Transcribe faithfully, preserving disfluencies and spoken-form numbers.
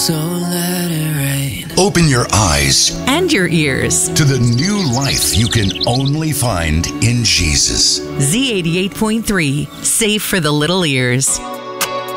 So let it rain. Open your eyes And your ears. to the new life you can only find in Jesus. Z eighty-eight point three, safe for the little ears.